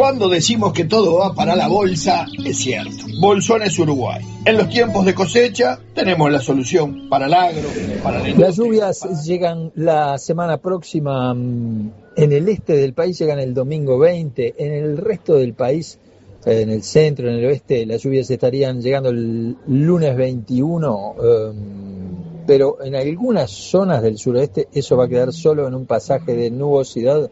Cuando decimos que todo va para la bolsa, es cierto. Bolsones Uruguay. En los tiempos de cosecha tenemos la solución para el agro, para la industria. Las lluvias llegan la semana próxima. En el este del país llegan el domingo 20. En el resto del país, en el centro, en el oeste, las lluvias estarían llegando el lunes 21. Pero en algunas zonas del suroeste eso va a quedar solo en un pasaje de nubosidad